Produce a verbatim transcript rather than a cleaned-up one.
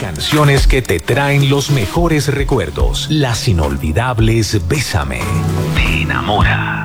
Canciones que te traen los mejores recuerdos. Las inolvidables Bésame. Te enamora.